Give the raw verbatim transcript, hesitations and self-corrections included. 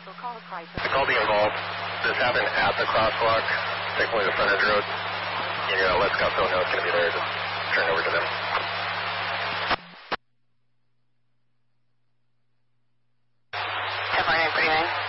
The call be involved. This happened at the crosswalk, technically the frontage road. You know, let Scottsdale know it's going to be there. Just turn over to them. ten forty-nine forty-nine.